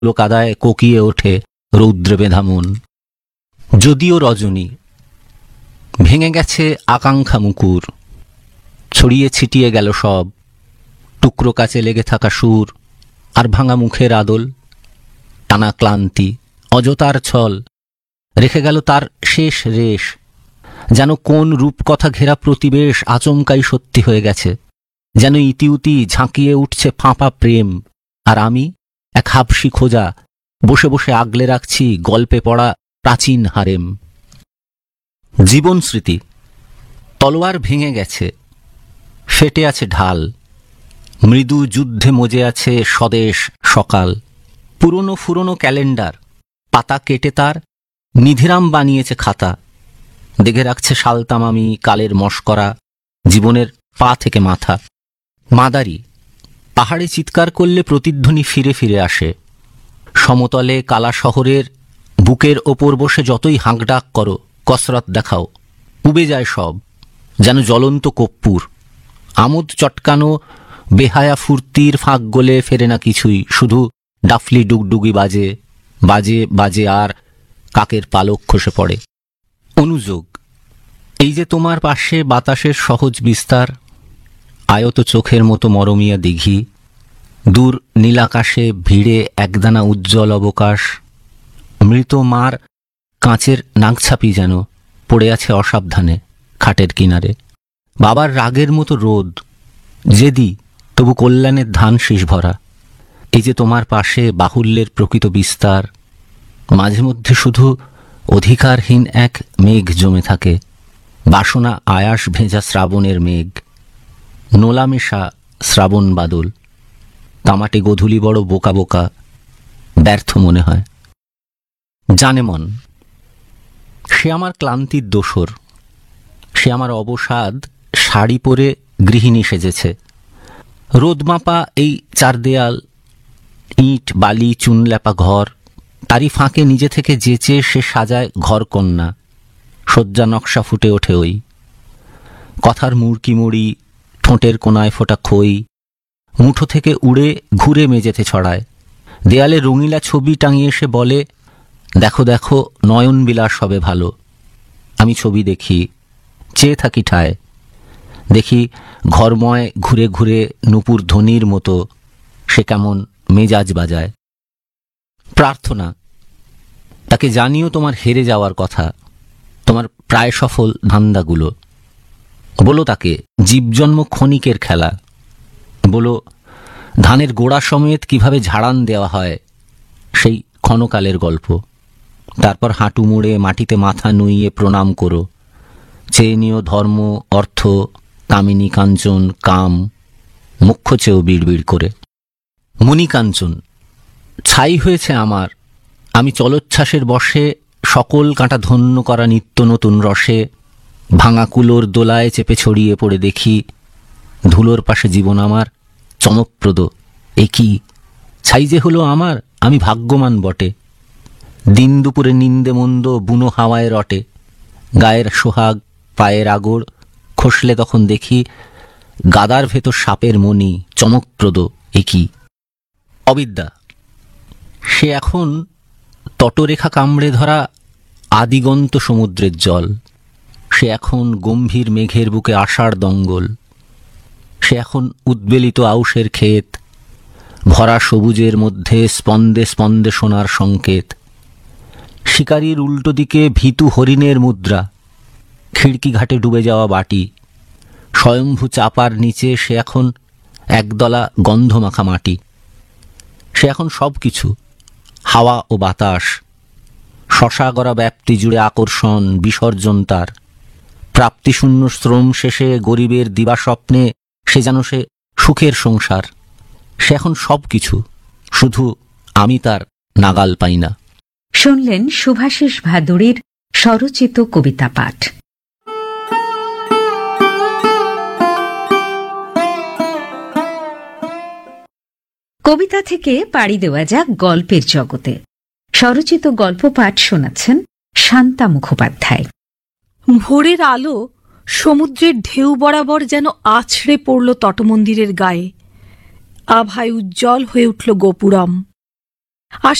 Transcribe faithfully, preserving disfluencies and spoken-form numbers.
কাদায় কোকিয়ে ওঠে রৌদ্রে বেঁধা মন। যদিও রজনী ভেঙে গেছে আকাঙ্ক্ষা মুকুর, ছড়িয়ে ছিটিয়ে গেল সব, টুকরো কাছে লেগে থাকা সুর আর ভাঙা মুখের আদল, টানা ক্লান্তি, অযথার ছল রেখে গেল তার শেষ রেশ। যেন কোন রূপকথা ঘেরা প্রতিবেশ আচমকাই সত্যি হয়ে গেছে, যেন ইতিউতি ঝাঁকিয়ে উঠছে ফাঁপা প্রেম, আর আমি এক হাবশি খোঁজা বসে বসে আগলে রাখছি গল্পে পড়া প্রাচীন হারেম। জীবন স্মৃতি তলোয়ার ভেঙে গেছে, ফেটে আছে ঢাল, মৃদু যুদ্ধে মজে আছে স্বদেশ সকাল। পুরনো ফুরনো ক্যালেন্ডার পাতা কেটে তার নিধিরাম বানিয়েছে খাতা, দেখে রাখছে সালতামামি কালের মস্করা জীবনের পা থেকে মাথা। মাদারি পাহাড়ে চিৎকার করলে প্রতিধ্বনি ফিরে ফিরে আসে, সমতলে কালা শহরের বুকের ওপর বসে যতই হাঁকডাক করো, কসরত দেখাও, উবে যায় সব যেন জ্বলন্ত কর্পূর। আমোদ চটকানো বেহায়া ফুর্তির ফাঁক গলে ফেরে না কিছুই, শুধু ডাফলি ডুগডুগি বাজে বাজে বাজে আর কাকের পালক খসে পড়ে। অনুযোগ এই যে তোমার পাশে বাতাসের সহজ বিস্তার, আয়ত চোখের মতো মরমিয়া দিঘি, দূর নীলাকাশে ভিড়ে একদানা উজ্জ্বল অবকাশ, মৃত মার কাঁচের নাকছাপি যেন পড়ে আছে অসাবধানে খাটের কিনারে, বাবার রাগের মতো রোদ, জেদি তবু কল্যাণের ধান শীষ ভরা। এই যে তোমার পাশে বাহুল্যের প্রকৃত বিস্তার, মাঝে মধ্যে শুধু অধিকারহীন এক মেঘ জমে থাকে, বাসনা আয়াস ভেজা শ্রাবণের মেঘ, নোলামেশা শ্রাবণ বাদল। তামাটে গোধূলি বড় বোকা বোকা, ব্যর্থ মনে হয়। জানে মন সে আমার ক্লান্তির দোসর, সে আমার অবসাদ শাড়ি পরে গৃহিণী সেজেছে। রোদমাপা এই চার দেয়াল, ইট বালি চুনল্যাপা ঘর, তারই ফাঁকে নিজে থেকে যেচে সে সাজায় ঘর কন্যা। শয্যা নকশা ফুটে ওঠে ওই কথার মুড়কি মুড়ি, ঠোঁটের কোনায় ফোটা খই, মুঠো থেকে উড়ে ঘুরে মেঝেতে ছড়ায়। দেয়ালে রঙিলা ছবি টাঙিয়ে সে বলে, দেখো দেখো নয়ন বিলাস হবে ভালো। আমি ছবি দেখি, চেয়ে থাকি ঠায়, দেখি ঘরময় ঘুরে ঘুরে নূপুর ধ্বনির মতো সে কেমন মেজাজ বাজায়। প্রার্থনা তাকে জানিও তোমার হেরে যাওয়ার কথা, তোমার প্রায় সফল ধান্দাগুলো। বলো তাকে জীবজন্ম ক্ষণিকের খেলা, বলো ধানের গোড়া সমেত কিভাবে ঝাড়ান দেওয়া হয় সেই ক্ষণকালের গল্প। তারপর হাঁটু মুড়ে মাটিতে মাথা নুইয়ে প্রণাম করো, চেয়ে নিও ধর্ম, অর্থ, কামিনী কাঞ্চন, কাম, মুখ্য চেয়েও বিড়বিড় করে। মণিকাঞ্চন ছাই হয়েছে আমার, আমি চলোচ্ছ্বাসের বসে সকল কাঁটা ধন্য করা নিত্য নতুন রসে ভাঙা কুলোর দোলায় চেপে ছড়িয়ে পড়ে দেখি ধুলোর পাশে জীবন আমার চমকপ্রদ। একই ছাই যে হলো আমার, আমি ভাগ্যবান বটে। দিন দুপুরে নিন্দে মন্দ বুনো হাওয়ায় রটে, গায়ের সোহাগ পায়ের আগড় খসলে তখন দেখি গাদার ভেতর সাপের মণি চমকপ্রদ। একই অবিদ্যা সে এখন তটরেখা কামড়ে ধরা আদিগন্ত সমুদ্রের জল, সে এখন গম্ভীর মেঘের বুকে আষাঢ় দঙ্গল, সে এখন উদ্বেলিত আউশের ক্ষেত, ভরা সবুজের মধ্যে স্পন্দে স্পন্দে সোনার সংকেত। শিকারীর উল্টো দিকে ভীতু হরিণের মুদ্রা, খিড়কি ঘাটে ডুবে যাওয়া বাটি, স্বয়ম্ভু চাপার নিচে সে এখন একদলা গন্ধমাখা মাটি। সে এখন সব কিছু, হাওয়া ও বাতাস, শশাগড়া ব্যাপ্তি জুড়ে আকর্ষণ বিসর্জন তার। প্রাপ্তিশূন্য শ্রম শেষে গরিবের দিবাস্বপ্নে সে যেন সে সুখের সংসার। সে এখন সব কিছু, শুধু আমি তার নাগাল পাই না। শুনলেন শুভাশিস ভাদুড়ীর স্বরচিত কবিতা পাঠ। কবিতা থেকে পাড়ি দেওয়া যাক গল্পের জগতে। স্বরচিত গল্প পাঠ শোনাচ্ছেন শান্তা মুখোপাধ্যায়। ভোরের আলো সমুদ্রের ঢেউ বরাবর যেন আছড়ে পড়ল তটমন্দিরের গায়ে। আভায় উজ্জ্বল হয়ে উঠল গোপুরম। আর